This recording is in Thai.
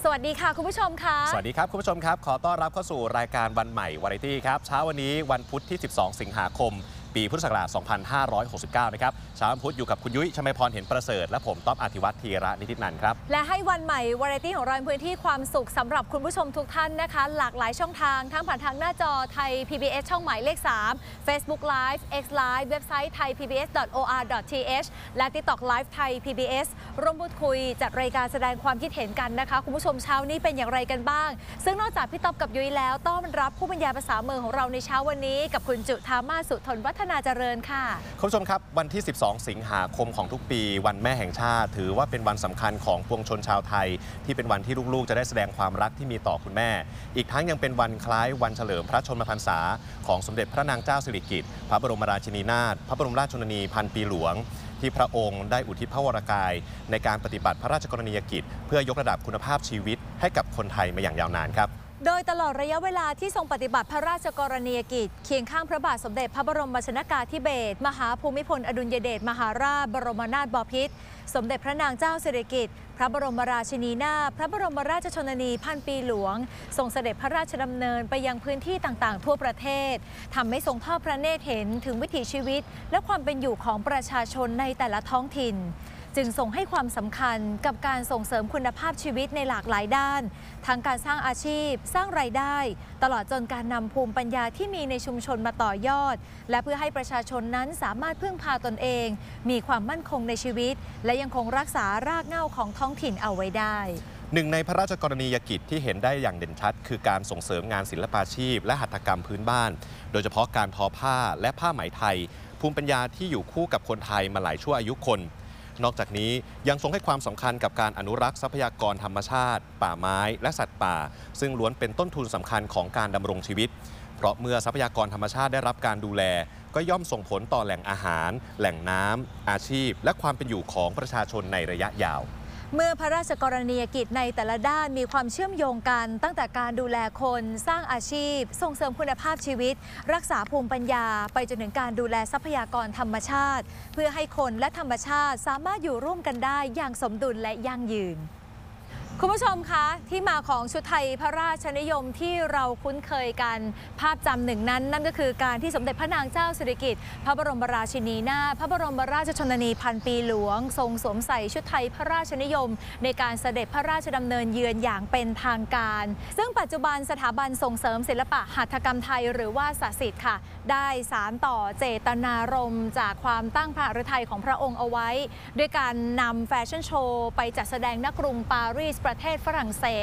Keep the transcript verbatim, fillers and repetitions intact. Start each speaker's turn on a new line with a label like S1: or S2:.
S1: สวัสดีค่ะคุณผู้ชมค่ะ
S2: สวัสดีครับคุณผู้ชมครับขอต้อนรับเข้าสู่รายการวันใหม่วาไรตี้ครับเช้าวันนี้วันพุธที่สิบสองสิงหาคมปีพุทธศักราชสองพันห้าร้อยหกสิบเก้านะครับเช้าวันพุธอยู่กับคุณยุ้ยชมาพรเห็นประเสริฐและผมต๊อบอธิวัฒน์ธีระนิตินันท์ครับ
S1: และให้วันใหม่วาไรตี้ของเราพื้นที่ความสุขสำหรับคุณผู้ชมทุกท่านนะคะหลากหลายช่องทางทั้งผ่านทางหน้าจอไทย พี บี เอส ช่องหมายเลขสาม Facebook Live X Live เว็บไซต์ ไทย พี บี เอส ดอท โอ อาร์ ดอท ที เอช และ TikTok Live ไทย พี บี เอส ร่วมพูดคุยจัดรายการแสดงความคิดเห็นกันนะคะคุณผู้ชมเช้านี้เป็นอย่างไรกันบ้างซึ่งนอกจากพี่ต๊อบกับยุ้ยแล้วต้อนรับผู้บรรยายภาษามือของเราในเช้าวันนี้กับคุณจุธามาสสุทนวัฒนาเจริญค่ะ
S2: คุณผู้ชมครับวันที่สิบสองสิงหาคมของทุกปีวันแม่แห่งชาติถือว่าเป็นวันสำคัญของปวงชนชาวไทยที่เป็นวันที่ลูกๆจะได้แสดงความรักที่มีต่อคุณแม่อีกทั้งยังเป็นวันคล้ายวันเฉลิมพระชนมพรรษาของสมเด็จพระนางเจ้าสิริกิติ์พระบรมราชินีนาถพระบรมราชชนนีพันปีหลวงที่พระองค์ได้อุทิศพระวรกายในการปฏิบัติพระราชกรณียกิจเพื่อยกระดับคุณภาพชีวิตให้กับคนไทยมาอย่างยาวนานครับ
S1: โดยตลอดระยะเวลาที่ทรงปฏิบัติพระราชกรณียกิจเคียงข้างพระบาทสมเด็จพระบรมชนกาธิเบศรมหาภูมิพลอดุลยเดชมหาราชบรมนาถบพิตรสมเด็จพระนางเจ้าสิริกิติ์พระบรมราชินีนาถพระบรมราชชนนีพันปีหลวงทรงเสด็จพระราชดำเนินไปยังพื้นที่ต่างๆทั่วประเทศทำให้ทรงทอดพระเนตรเห็นถึงวิถีชีวิตและความเป็นอยู่ของประชาชนในแต่ละท้องถิ่นจึงทรงให้ความสำคัญกับการส่งเสริมคุณภาพชีวิตในหลากหลายด้านทั้งการสร้างอาชีพสร้างรายได้ตลอดจนการนำภูมิปัญญาที่มีในชุมชนมาต่อยอดและเพื่อให้ประชาชนนั้นสามารถพึ่งพาตนเองมีความมั่นคงในชีวิตและยังคงรักษารากเหง้าของท้องถิ่นเอาไว้ได้
S2: หนึ่งในพระราชกรณียกิจที่เห็นได้อย่างเด่นชัดคือการส่งเสริมงานศิลปาชีพและหัตถกรรมพื้นบ้านโดยเฉพาะการทอผ้าและผ้าไหมไทยภูมิปัญญาที่อยู่คู่กับคนไทยมาหลายชั่วอายุคนนอกจากนี้ยังทรงให้ความสำคัญกับการอนุรักษ์ทรัพยากรธรรมชาติป่าไม้และสัตว์ป่าซึ่งล้วนเป็นต้นทุนสำคัญของการดำรงชีวิตเพราะเมื่อทรัพยากรธรรมชาติได้รับการดูแลก็ย่อมส่งผลต่อแหล่งอาหารแหล่งน้ำอาชีพและความเป็นอยู่ของประชาชนในระยะยาว
S1: เมื่อพระราชกรณียกิจในแต่ละด้านมีความเชื่อมโยงกันตั้งแต่การดูแลคนสร้างอาชีพส่งเสริมคุณภาพชีวิตรักษาภูมิปัญญาไปจนถึงการดูแลทรัพยากรธรรมชาติเพื่อให้คนและธรรมชาติสามารถอยู่ร่วมกันได้อย่างสมดุลและยั่งยืนคุณผู้ชมคะที่มาของชุดไทยพระราชนิยมที่เราคุ้นเคยกันภาพจำหนึ่งนั้นนั่นก็คือการที่สมเด็จพระนางเจ้าสิริกิติ์พระบรมราชินีนาถพระบรมราชชนนีพันปีหลวงทรงสวมใส่ชุดไทยพระราชนิยมในการเสด็จพระราชดำเนินเยือนอย่างเป็นทางการซึ่งปัจจุบันสถาบันส่งเสริมศิลปะหัตถกรรมไทยหรือว่าสศิษย์ค่ะได้สานต่อเจตนารมณ์จากความตั้งพระฤทัยของพระองค์เอาไว้ด้วยการนำแฟชั่นโชว์ไปจัดแสดงณกรุงปารีสประเทศฝรั่งเศส